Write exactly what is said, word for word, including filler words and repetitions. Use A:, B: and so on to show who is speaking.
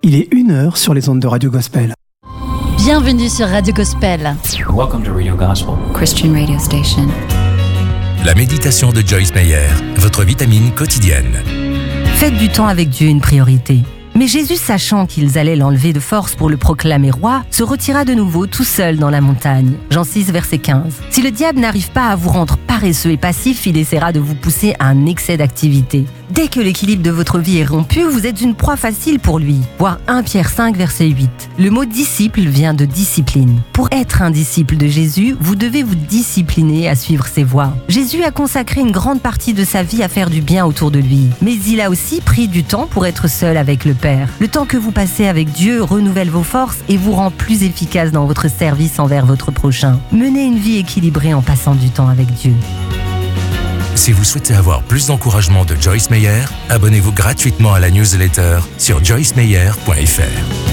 A: Il est une heure sur les ondes de Radio Gospel.
B: Bienvenue sur Radio Gospel.
C: Welcome to Radio Gospel,
D: Christian radio station.
E: La méditation de Joyce Meyer, votre vitamine quotidienne.
F: Faites du temps avec Dieu une priorité. Mais Jésus, sachant qu'ils allaient l'enlever de force pour le proclamer roi, se retira de nouveau tout seul dans la montagne. Jean six, verset quinze. Si le diable n'arrive pas à vous rendre paresseux et passif, il essaiera de vous pousser à un excès d'activité. Dès que l'équilibre de votre vie est rompu, vous êtes une proie facile pour lui. Voir premier Pierre cinq, verset huit. Le mot disciple vient de discipline. Pour être un disciple de Jésus, vous devez vous discipliner à suivre ses voies. Jésus a consacré une grande partie de sa vie à faire du bien autour de lui. Mais il a aussi pris du temps pour être seul avec le Père. Le temps que vous passez avec Dieu renouvelle vos forces et vous rend plus efficace dans votre service envers votre prochain. Menez une vie équilibrée en passant du temps avec Dieu.
E: Si vous souhaitez avoir plus d'encouragement de Joyce Meyer, abonnez-vous gratuitement à la newsletter sur joyce meyer point f r.